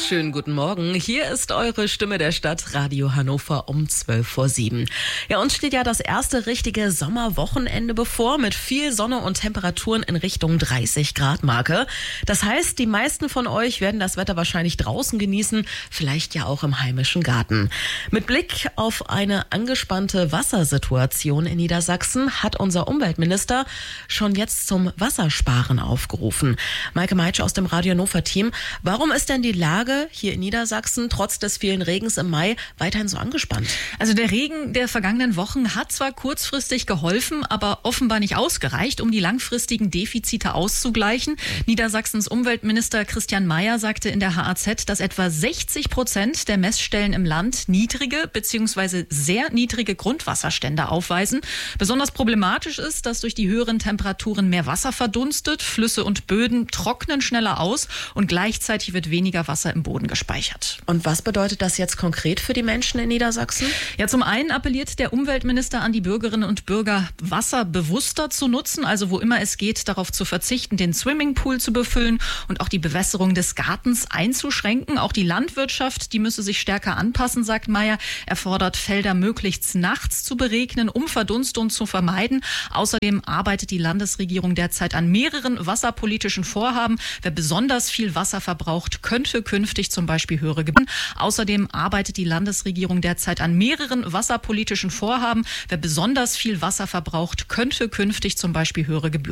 Schönen guten Morgen. Hier ist eure Stimme der Stadt, Radio Hannover um 7:12. Ja, uns steht ja das erste richtige Sommerwochenende bevor mit viel Sonne und Temperaturen in Richtung 30 Grad Marke. Das heißt, die meisten von euch werden das Wetter wahrscheinlich draußen genießen, vielleicht ja auch im heimischen Garten. Mit Blick auf eine angespannte Wassersituation in Niedersachsen hat unser Umweltminister schon jetzt zum Wassersparen aufgerufen. Maike Meitsch aus dem Radio Hannover Team. Warum ist denn die Lage hier in Niedersachsen trotz des vielen Regens im Mai weiterhin so angespannt? Also der Regen der vergangenen Wochen hat zwar kurzfristig geholfen, aber offenbar nicht ausgereicht, um die langfristigen Defizite auszugleichen. Niedersachsens Umweltminister Christian Mayer sagte in der HAZ, dass etwa 60% der Messstellen im Land niedrige bzw. sehr niedrige Grundwasserstände aufweisen. Besonders problematisch ist, dass durch die höheren Temperaturen mehr Wasser verdunstet, Flüsse und Böden trocknen schneller aus und gleichzeitig wird weniger Wasser im Boden gespeichert. Und was bedeutet das jetzt konkret für die Menschen in Niedersachsen? Ja, zum einen appelliert der Umweltminister an die Bürgerinnen und Bürger, Wasser bewusster zu nutzen, also wo immer es geht, darauf zu verzichten, den Swimmingpool zu befüllen und auch die Bewässerung des Gartens einzuschränken. Auch die Landwirtschaft, die müsse sich stärker anpassen, sagt Mayer. Er fordert, Felder möglichst nachts zu beregnen, um Verdunstung zu vermeiden. Außerdem arbeitet die Landesregierung derzeit an mehreren wasserpolitischen Vorhaben. Wer besonders viel Wasser verbraucht, könnte künftig zum Beispiel höhere Gebühren. Außerdem arbeitet die Landesregierung derzeit an mehreren wasserpolitischen Vorhaben. Wer besonders viel Wasser verbraucht, könnte künftig zum Beispiel höhere Gebühren